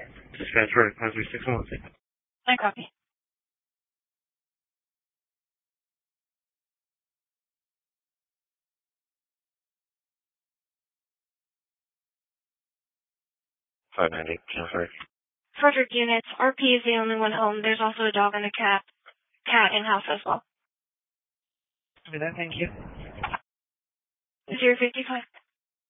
Dispatch for 53616. I copy. Frederick units, RP is the only one home. There's also a dog and a cat. Cat in-house as well. Thank you. 055.